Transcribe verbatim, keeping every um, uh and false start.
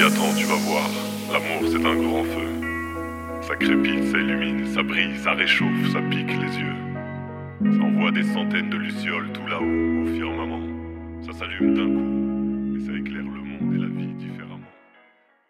attends, tu vas voir. L'amour, c'est un grand feu. Ça crépite, ça illumine, ça brille, ça réchauffe, ça pique les yeux. Ça envoie des centaines de lucioles tout là-haut, au firmament. Ça s'allume d'un coup, et ça éclaire le monde et la vie différemment.